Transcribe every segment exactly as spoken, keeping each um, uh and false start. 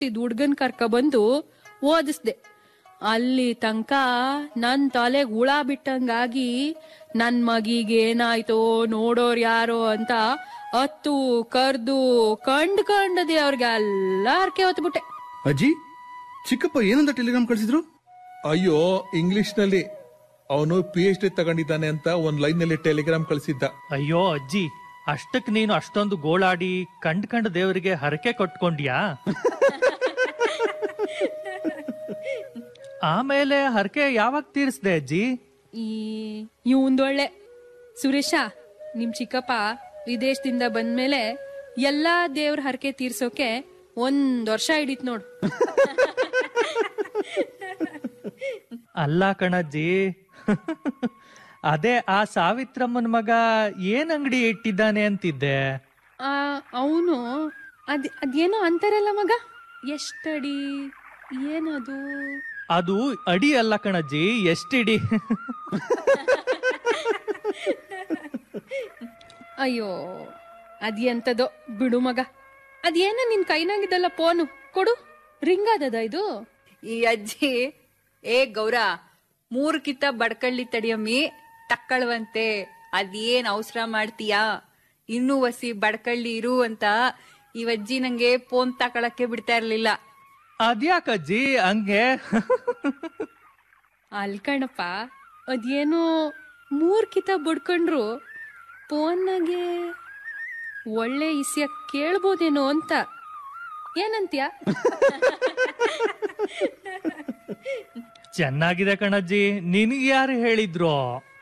ಹುಡ್ಗನ್ ಕರ್ಕ ಬಂದು ಓದಿಸ್ದೆ. ಅಲ್ಲಿ ತನಕ ನನ್ ತಲೆಗ್ ಹುಳ ಬಿಟ್ಟಂಗಾಗಿ ನನ್ ಮಗಿಗೆ ಏನಾಯ್ತೋ ನೋಡೋರ್ ಯಾರೋ ಅಂತ ಹತ್ತು ಕರ್ದು ಕಂಡ್ ಕಂಡದೆ ಅವ್ರಿಗೆ ಎಲ್ಲ ಹರ್ಕೆ ಹೊತ್ಬಿಟ್ಟೆ. ಅಜ್ಜಿ, ಚಿಕ್ಕಪ್ಪ ಏನಂತ ಟೆಲಿಗ್ರಾಮ್ ಕಳಿಸಿದ್ರು? ಅಯ್ಯೋ, ಇಂಗ್ಲಿಷ್ ನಲ್ಲಿ ಅವನು ಪಿ ಎಚ್ ಡಿ ತಗೊಂಡಿದ್ದಾನೆ ಅಂತ ಒಂದ್ ಲೈನ್ ನಲ್ಲಿ ಟೆಲಿಗ್ರಾಮ್ ಕಳಿಸಿದ್ದ. ಅಯ್ಯೋ ಅಜ್ಜಿ, ಅಷ್ಟಕ್ ನೀನು ಅಷ್ಟೊಂದು ಗೋಳಾಡಿ ಕಂಡ್ ಕಂಡ ದೇವರಿಗೆ ಹರಕೆ ಕೊಟ್ಕೊಂಡ್ಯಾ? ಆಮೇಲೆ ಹರಕೆ ಯಾವಾಗ ತೀರಿಸ್ದೆ ಅಜ್ಜಿ? ಈ ಇವಂದೊಳ್ಳೆ ಸುರೇಶ, ನಿಮ್ ಚಿಕ್ಕಪ್ಪ ವಿದೇಶದಿಂದ ಬಂದ್ಮೇಲೆ ಎಲ್ಲಾ ದೇವ್ರ ಹರಕೆ ತೀರ್ಸೋಕೆ ಒಂದ್ ವರ್ಷ ಹಿಡಿತ್ ನೋಡು. ಅಲ್ಲ ಕಣಜ್ಜಿ, ಅದೇ ಆ ಸಾವಿತ್ರಮ್ಮನ ಮಗ ಏನ್ ಅಂಗಡಿ ಇಟ್ಟಿದ್ದಾನೆ ಅಂತಿದ್ದೆ. ಆ ಅವನು ಅದ್ ಅದೇನೋ ಅಂತಾರಲ್ಲ ಮಗ, ಎಷ್ಟಡಿ ಏನದು? ಅದು ಅಡಿ ಅಲ್ಲ ಕಣಜ್ಜಿ, ಎಷ್ಟಿಡಿ. ಅಯ್ಯೋ, ಅದ್ಎಂತದೋ ಬಿಡು ಮಗ. ಅದೇನ ನಿನ್ ಕೈನಾಗಿದ್ದಲ್ಲ ಫೋನು ಕೊಡು, ರಿಂಗ್ ಆದದ ಇದು. ಈ ಅಜ್ಜಿ, ಏ ಗೌರ, ಮೂರ್ ಕಿತ್ತ ಬಡ್ಕಳ್ಳಿ ತಡಿಯಮ್ಮಿ, ತಕ್ಕಳ್ವಂತೆ, ಅದೇನ್ ಅವಸರ ಮಾಡ್ತೀಯಾ? ಇನ್ನೂ ವಸಿ ಬಡ್ಕಳ್ಳಿ ಇರು ಅಂತ ಇವಜ್ಜಿ ನಂಗೆ ಫೋನ್ ತಕೊಳಕ್ಕೆ ಬಿಡ್ತಾ ಇರ್ಲಿಲ್ಲ. ಅದ್ಯಾಕಜ್ಜಿ ಹಂಗೆ? ಅಲ್ಕಣಪ್ಪ, ಅದೇನೋ ಮೂರ್ ಕಿತ ಬಡ್ಕೊಂಡ್ರು ಫೋನ್ನಾಗೆ ಒಳ್ಳೆ ಇಸ್ಯ ಕೇಳ್ಬೋದೇನೋ ಅಂತ. ಏನಂತ್ಯ? ಚೆನ್ನಾಗಿದೆ ಕಣಜ್ಜಿ, ನಿನಗೆ ಯಾರು ಹೇಳಿದ್ರು?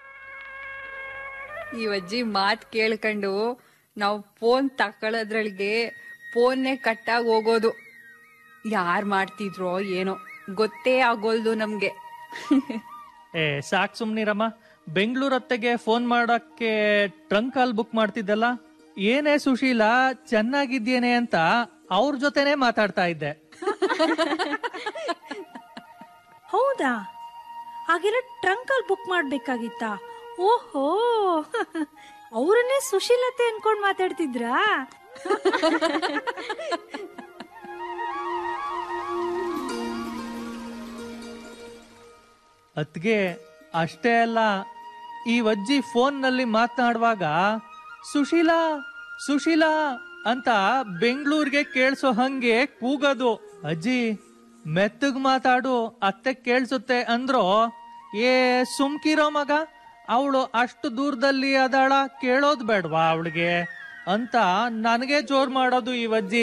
ಇವಜ್ಜಿ ಮಾತ್ ಕೇಳ್ಕೊಂಡು ನಾವು ಫೋನ್ ತಕೊಳ್ಳೋದ್ರೊಳಗೆ ಫೋನ್ನೇ ಕಟ್ಟಾಗಿ ಹೋಗೋದು. ಯಾರ್ ಮಾಡ್ತಿದ್ರೋ ಏನೋ ಗೊತ್ತೇ ಆಗೋಲ್ದು ನಮ್ಗೆ. ಏ ಸಾಕ್ ಸುಮ್ನಿರಮ್ಮ. ಬೆಂಗಳೂರು ಅತ್ತೆಗೆ ಫೋನ್ ಮಾಡಕ್ಕೆ ಟ್ರಂಕ್ ಕಾಲ್ ಬುಕ್ ಮಾಡ್ತಿದ್ದಲ್ಲ. ಏನೇ ಸುಶೀಲಾ, ಚೆನ್ನಾಗಿದ್ದೇನೆ ಅಂತ ಅವ್ರ ಜೊತೆನೆ ಮಾತಾಡ್ತಾ ಇದ್ದೆ. ಹೌದಾ? ಹಾಗೆಲ್ಲ ಟ್ರಂಕ್ ಕಾಲ್ ಬುಕ್ ಮಾಡ್ಬೇಕಾಗಿತ್ತಾ? ಓಹೋ, ಅವರನ್ನೇ ಸುಶೀಲತೆ ಅನ್ಕೊಂಡ್ ಮಾತಾಡ್ತಿದ್ರಾ? ಅತ್ಗೆ ಅಷ್ಟೇ ಅಲ್ಲ, ಈ ಅಜ್ಜಿ ಫೋನ್ ನಲ್ಲಿ ಮಾತನಾಡುವಾಗ ಸುಶೀಲಾ ಸುಶೀಲಾ ಅಂತ ಬೆಂಗಳೂರಿಗೆ ಕೇಳಿಸೋ ಹಂಗೆ ಕೂಗೋದು. ಅಜ್ಜಿ ಮೆತ್ತಗ್ ಮಾತಾಡು, ಅತ್ತೆ ಕೇಳಿಸುತ್ತೆ ಅಂದ್ರೋ. ಏ ಸುಮ್ಕಿರೋ ಮಗ, ಅವಳು ಅಷ್ಟು ದೂರದಲ್ಲಿ ಅದಾಳ, ಕೇಳೋದ್ ಬೇಡ್ವಾ ಅವಳಿಗೆ ಅಂತ ನನಗೆ ಜೋರ್ ಮಾಡೋದು ಈ ಅಜ್ಜಿ.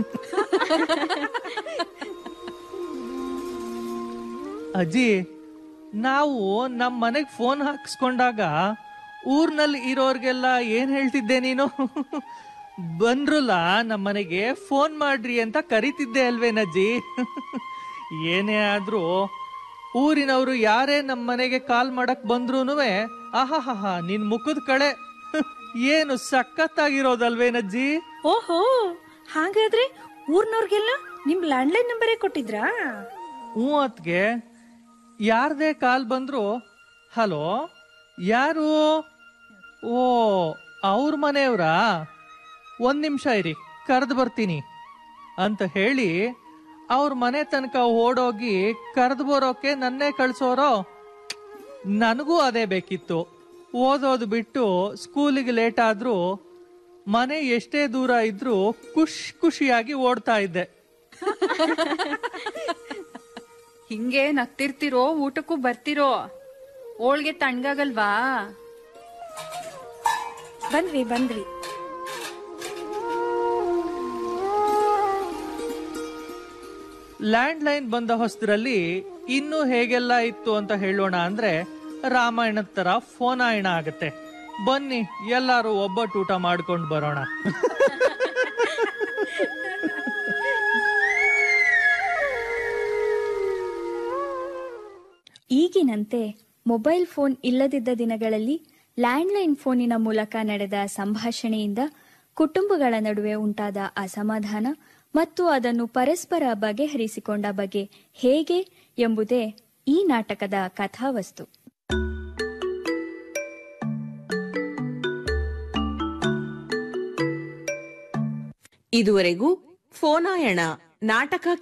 ಅಜ್ಜಿ, ನಾವು ನಮ್ ಮನೆಗ್ ಫೋನ್ ಹಾಕ್ಸ್ಕೊಂಡಾಗ ಊರ್ನಲ್ಲಿ ಇರೋರ್ಗೆಲ್ಲ ಏನ್ ಹೇಳ್ತಿದ್ದೆ ನೀನು? ಬಂದ್ರಲ್ಲ ನಮ್ಮ ಮನೆಗೆ ಫೋನ್ ಮಾಡ್ರಿ ಅಂತ ಕರಿತಿದ್ದೆ ಅಲ್ವೇನಜ್ಜಿ? ಏನೇ ಆದ್ರೂ ಊರಿನವರು ಯಾರೇ ನಮ್ಮ ಮನೆಗೆ ಕಾಲ್ ಮಾಡಕ್ ಬಂದ್ರೂನುವೆ ಆಹಾಹಾ ನಿನ್ ಮುಖದ ಕಳೆ ಏನು ಸಖತ್ತಾಗಿರೋದಲ್ವೇನಜ್ಜಿ? ಓಹೋ, ಹಾಗಾದ್ರೆ ಊರ್ನವ್ರಿಗೆಲ್ಲ ನಿಮ್ ಲ್ಯಾಂಡ್ಲೈನ್ ನಂಬರೇ ಕೊಟ್ಟಿದ್ರಾ? ಹ್ಞೂ ಅತ್ಗೆ, ಯಾರದೇ ಕಾಲ್ ಬಂದ್ರು ಹಲೋ ಯಾರು? ಓ, ಅವ್ರ ಮನೆಯವ್ರಾ? ಒಂದ್ ನಿಮಿಷ ಇರಿ, ಕರೆದು ಬರ್ತೀನಿ ಅಂತ ಹೇಳಿ ಅವ್ರ ಮನೆ ತನಕ ಓಡೋಗಿ ಕರೆದು ಬರೋಕೆ ನನ್ನೇ ಕಳ್ಸೋರೋ? ನನಗೂ ಅದೇ ಬೇಕಿತ್ತು. ಓದೋದು ಬಿಟ್ಟು ಸ್ಕೂಲಿಗೆ ಲೇಟ್ ಆದ್ರೂ ಮನೆ ಎಷ್ಟೇ ದೂರ ಇದ್ರೂ ಖುಷಿ ಖುಷಿಯಾಗಿ ಓಡ್ತಾ ಇದ್ದೆ. ಹಿಂಗೆ ನಗ್ತಿರ್ತಿರೋ, ಊಟಕ್ಕೂ ಬರ್ತಿರೋ? ಹೋಳ್ಗೆ ತಣ್ಣಗಾಗಲ್ವಾ? ಬಂದ್ವಿ ಬಂದ್ವಿ. ಲ್ಯಾಂಡ್ ಲೈನ್ ಬಂದ ಹೊಸದ್ರಲ್ಲಿ ಇನ್ನೂ ಹೇಗೆಲ್ಲ ಇತ್ತು ಅಂತ ಹೇಳೋಣ ಅಂದ್ರೆ ರಾಮಾಯಣದ ತರ ಫೋನಾಯಣ ಆಗತ್ತೆ. ಬನ್ನಿ ಎಲ್ಲಾರು ಒಬ್ಬಟ್ಟು ಊಟ ಮಾಡ್ಕೊಂಡು ಬರೋಣ. ಈಗಿನಂತೆ ಮೊಬೈಲ್ ಫೋನ್ ಇಲ್ಲದಿದ್ದ ದಿನಗಳಲ್ಲಿ ಲ್ಯಾಂಡ್ಲೈನ್ ಫೋನಿನ ಮೂಲಕ ನಡೆದ ಸಂಭಾಷಣೆಯಿಂದ ಕುಟುಂಬಗಳ ನಡುವೆ ಉಂಟಾದ ಅಸಮಾಧಾನ ಮತ್ತು ಅದನ್ನು ಪರಸ್ಪರ ಬಗೆಹರಿಸಿಕೊಂಡ ಬಗೆ ಹೇಗೆ ಎಂಬುದೇ ಈ ನಾಟಕದ ಕಥಾವಸ್ತು. ಇದುವರೆಗೂ ಫೋನಾಯಣ ನಾಟಕ